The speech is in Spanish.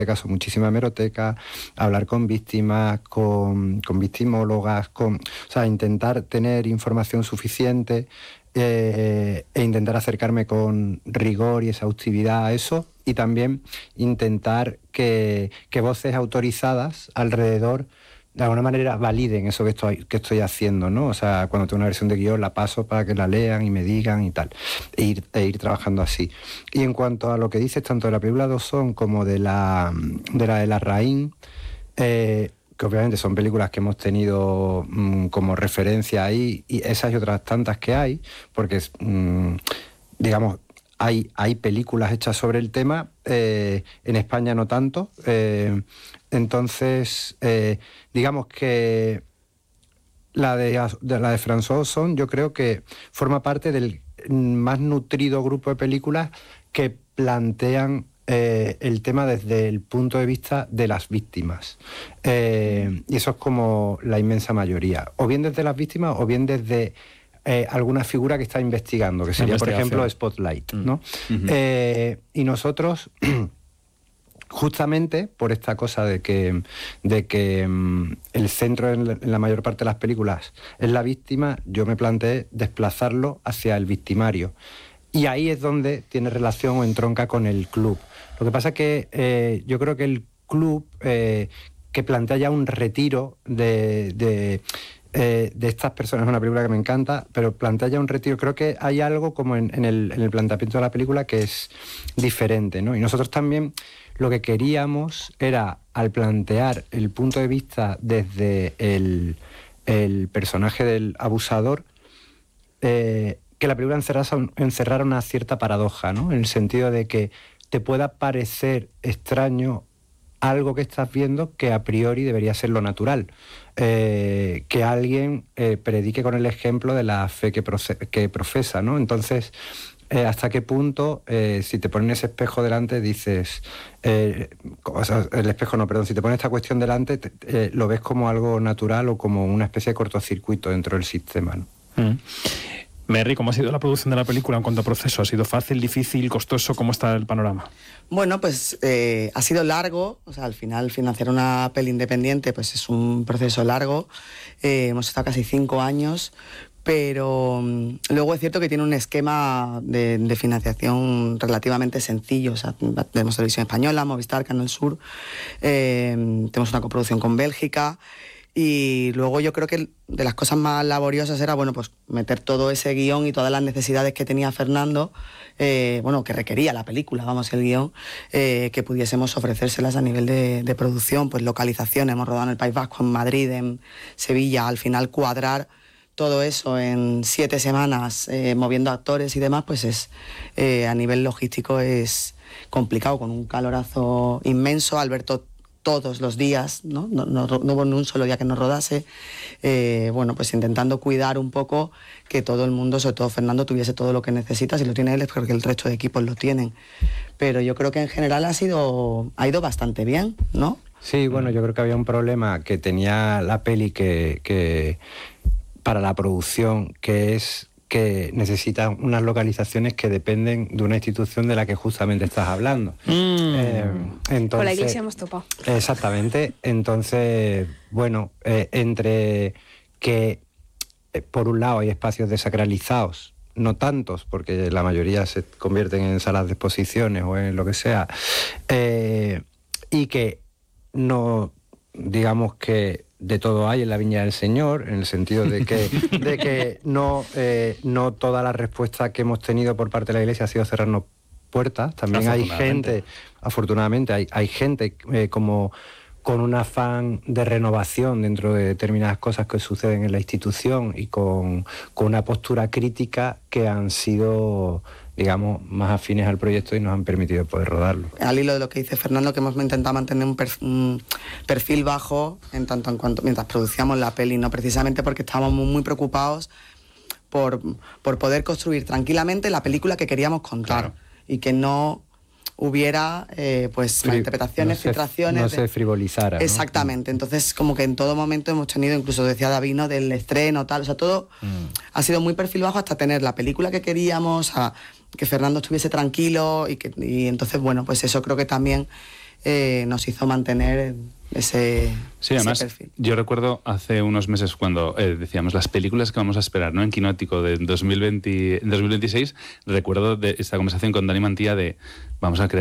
caso muchísima hemeroteca, hablar con víctimas, con victimólogas, o sea, intentar tener información suficiente e intentar acercarme con rigor y exhaustividad a eso, y también intentar que voces autorizadas alrededor de alguna manera validen eso que estoy haciendo, ¿no? O sea, cuando tengo una versión de guión la paso para que la lean y me digan y tal, e ir trabajando así. Y en cuanto a lo que dices tanto de la película Dawson como de la de Larraín, que obviamente son películas que hemos tenido como referencia ahí, y esas y otras tantas que hay, porque digamos, hay películas hechas sobre el tema, en España no tanto, entonces digamos que la de François Ozon yo creo que forma parte del más nutrido grupo de películas que plantean el tema desde el punto de vista de las víctimas, y eso es como la inmensa mayoría, o bien desde las víctimas o bien desde alguna figura que está investigando, que sería por ejemplo Spotlight, ¿no? Y nosotros justamente por esta cosa de que el centro en la mayor parte de las películas es la víctima, yo me planteé desplazarlo hacia el victimario. Y ahí es donde tiene relación o entronca con el club. Lo que pasa es que yo creo que el club, que plantea ya un retiro de estas personas, es una película que me encanta, pero plantea ya un retiro. Creo que hay algo como en el planteamiento de la película que es diferente, ¿no? Y nosotros también lo que queríamos era, al plantear el punto de vista desde el personaje del abusador, que la película encerrara una cierta paradoja, ¿no? En el sentido de que te pueda parecer extraño algo que estás viendo que a priori debería ser lo natural. Que alguien predique con el ejemplo de la fe que profesa, ¿no? Entonces, ¿hasta qué punto, si te ponen ese espejo delante, dices... o sea, el espejo no, perdón, si te pones esta cuestión delante, lo ves como algo natural o como una especie de cortocircuito dentro del sistema, ¿no? Merry, ¿cómo ha sido la producción de la película en cuanto a proceso? ¿Ha sido fácil, difícil, costoso? ¿Cómo está el panorama? Bueno, pues ha sido largo. O sea, al final financiar una peli independiente pues es un proceso largo. Hemos estado casi 5 años, pero luego es cierto que tiene un esquema de financiación relativamente sencillo. O sea, tenemos Televisión Española, Movistar, Canal Sur, tenemos una coproducción con Bélgica. Y luego yo creo que de las cosas más laboriosas era, bueno, pues meter todo ese guión y todas las necesidades que tenía Fernando, bueno, que requería la película, vamos, el guión, que pudiésemos ofrecérselas a nivel de producción, pues localización, hemos rodado en el País Vasco, en Madrid, en Sevilla, al final cuadrar todo eso en 7 semanas, moviendo actores y demás, pues es a nivel logístico es complicado, con un calorazo inmenso. Alberto todos los días, ¿no? No hubo ni un solo día que no rodase. Bueno, pues intentando cuidar un poco que todo el mundo, sobre todo Fernando, tuviese todo lo que necesita. Si lo tiene él es porque el resto de equipos lo tienen. Pero yo creo que en general ha ido bastante bien, ¿no? Sí, bueno, yo creo que había un problema que tenía la peli que para la producción, que es que necesitan unas localizaciones que dependen de una institución de la que justamente estás hablando. Entonces, con la iglesia hemos topado. Exactamente. Entonces, bueno, entre que por un lado hay espacios desacralizados, no tantos, porque la mayoría se convierten en salas de exposiciones o en lo que sea, y que no, digamos que de todo hay en la Viña del Señor, en el sentido de que no toda la respuesta que hemos tenido por parte de la Iglesia ha sido cerrarnos puertas. También hay gente, afortunadamente, hay gente como con un afán de renovación dentro de determinadas cosas que suceden en la institución y con una postura crítica que han sido, digamos, más afines al proyecto y nos han permitido poder rodarlo. Al hilo de lo que dice Fernando, que hemos intentado mantener un perfil bajo en tanto en cuanto mientras producíamos la peli, no precisamente porque estábamos muy preocupados por poder construir tranquilamente la película que queríamos contar, claro, y que no hubiera pues interpretaciones, filtraciones. No se frivolizara, ¿no? Exactamente. Entonces, como que en todo momento hemos tenido, incluso decía Davino, del estreno, tal, o sea, todo ha sido muy perfil bajo hasta tener la película que queríamos, a que Fernando estuviese tranquilo y entonces, bueno, pues eso creo que también nos hizo mantener ese además, perfil. yo recuerdo hace unos meses cuando decíamos las películas que vamos a esperar, ¿no?, en Quinótico de 2026, recuerdo de esta conversación con Dani Mantilla de vamos a crear